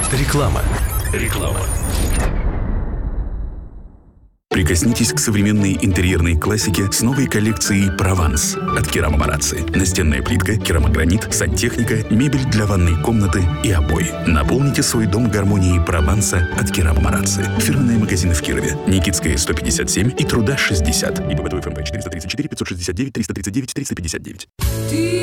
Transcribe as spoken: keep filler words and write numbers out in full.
Реклама. Реклама. Прикоснитесь к современной интерьерной классике с новой коллекцией «Прованс» от Керама Марацци. Настенная плитка, керамогранит, сантехника, мебель для ванной комнаты и обои. Наполните свой дом гармонией Прованса от Керама Марацци. Фирменные магазины в Кирове. Никитская, сто пятьдесят семь и Труда, шестьдесят. ИП ФМП четыреста тридцать четыре пятьсот шестьдесят девять триста тридцать девять триста пятьдесят девять.